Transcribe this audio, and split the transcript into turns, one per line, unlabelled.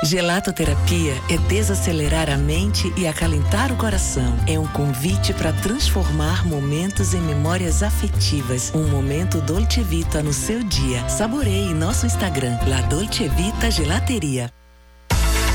Gelatoterapia é desacelerar a mente e acalentar o coração. É um convite para transformar momentos em memórias afetivas. Um momento Dolce Vita no seu dia. Saboreie nosso Instagram, La Dolce Vita Gelateria.